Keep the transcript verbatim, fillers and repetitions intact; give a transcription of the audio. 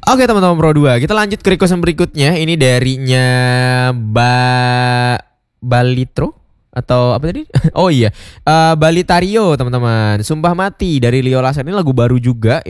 Oke teman-teman Pro dua, kita lanjut ke request yang berikutnya. Ini darinya Ba Balitro atau apa tadi? Oh iya, uh, Balitario teman-teman. Sumpah Mati dari Leo Laser, ini lagu baru juga.